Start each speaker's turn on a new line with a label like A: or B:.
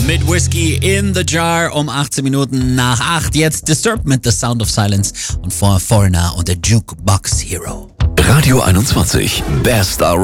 A: Mit Whiskey in the Jar um 18 Minuten nach 8. Jetzt Disturbed mit The Sound of Silence und vor Foreigner und der Jukebox Hero.
B: Radio 21, Best